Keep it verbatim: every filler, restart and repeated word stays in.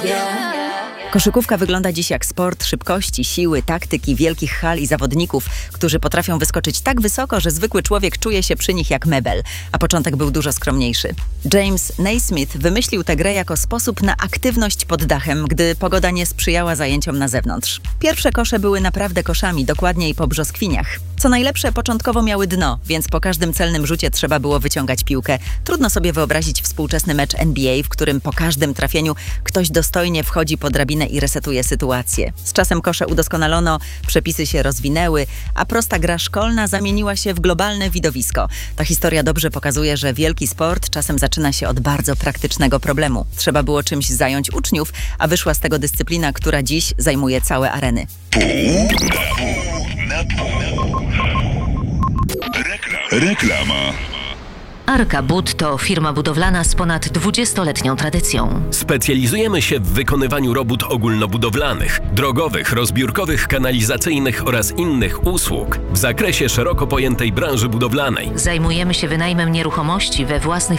Koszykówka wygląda dziś jak sport szybkości, siły, taktyki, wielkich hal i zawodników, którzy potrafią wyskoczyć tak wysoko, że zwykły człowiek czuje się przy nich jak mebel, a początek był dużo skromniejszy. James Naismith wymyślił tę grę jako sposób na aktywność pod dachem, gdy pogoda nie sprzyjała zajęciom na zewnątrz. Pierwsze kosze były naprawdę koszami, dokładniej po brzoskwiniach. Co najlepsze, początkowo miały dno, więc po każdym celnym rzucie trzeba było wyciągać piłkę. Trudno sobie wyobrazić współczesny mecz N B A, w którym po każdym trafieniu ktoś dostojnie wchodzi po drabinę i resetuje sytuację. Z czasem kosze udoskonalono, przepisy się rozwinęły, a prosta gra szkolna zamieniła się w globalne widowisko. Ta historia dobrze pokazuje, że wielki sport czasem zaczyna się od bardzo praktycznego problemu. Trzeba było czymś zająć uczniów, a wyszła z tego dyscyplina, która dziś zajmuje całe areny. Reklama. Arka Bud to firma budowlana z ponad dwudziestoletnią tradycją. Specjalizujemy się w wykonywaniu robót ogólnobudowlanych, drogowych, rozbiórkowych, kanalizacyjnych oraz innych usług w zakresie szeroko pojętej branży budowlanej. Zajmujemy się wynajmem nieruchomości we własnych